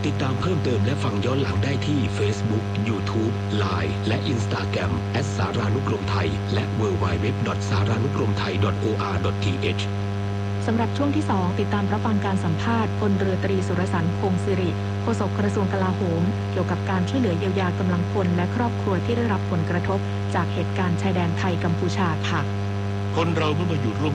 ติดตามเพิ่มเติมและฟังย้อนหลังได้ที่ Facebook, YouTube, Line และ Instagram @ สารานุกรมไทยและ www.saranukromthai.or.th สำหรับช่วงที่ 2 ติดตามรับฟังการสัมภาษณ์พลเรือตรีสุรสันต์พงศิริโฆษกกระทรวงกลาโหมเกี่ยวกับการช่วยเหลือเยียวยากำลังพลและครอบครัวที่ได้รับผลกระทบจากเหตุการณ์ชายแดนไทยกัมพูชาค่ะคนเราเมื่อมาอยู่ร่วม